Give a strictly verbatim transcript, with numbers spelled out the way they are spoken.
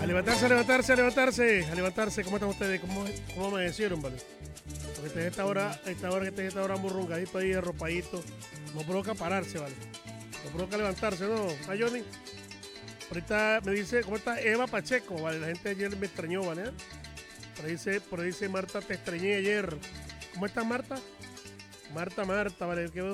A levantarse, a levantarse, a levantarse, a levantarse. ¿Cómo están ustedes? ¿Cómo, cómo amanecieron, vale? Porque este, esta hora, esta hora que esté esta hora murrungadito ahí, arropadito. No provoca pararse, vale. No provoca levantarse, ¿no? ¿Ah, Johnny? Ahorita me dice, ¿cómo está Eva Pacheco? Vale, la gente ayer me extrañó, ¿vale? Por ahí dice, por ahí dice Marta, te extrañé ayer. ¿Cómo estás, Marta? Marta, Marta, vale, qué